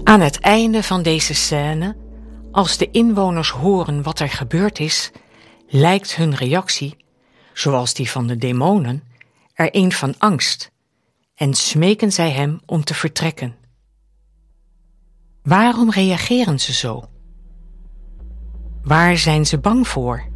Aan het einde van deze scène, als de inwoners horen wat er gebeurd is, lijkt hun reactie, zoals die van de demonen, er een van angst en smeken zij hem om te vertrekken. Waarom reageren ze zo? Waar zijn ze bang voor?